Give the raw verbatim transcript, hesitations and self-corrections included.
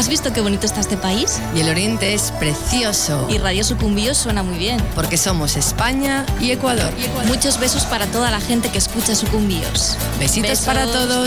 ¿Has visto qué bonito está este país? Y el Oriente es precioso. Y Radio Sucumbíos suena muy bien. Porque somos España y Ecuador. Muchos besos para toda la gente que escucha Sucumbíos. Besitos Besos. para todos.